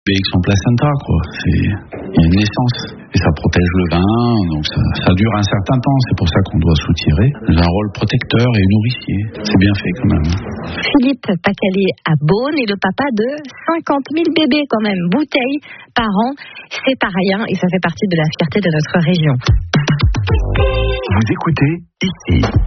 Avec son placenta, quoi. Il y a une naissance et ça protège le vin, donc ça dure un certain temps. C'est pour ça qu'on doit soutirer. Il a un rôle protecteur et nourricier. C'est bien fait quand même. Philippe Pacalé à Beaune est le papa de 50 000 bébés quand même. Bouteilles par an, c'est pas rien et ça fait partie de la fierté de notre région. Vous écoutez ici.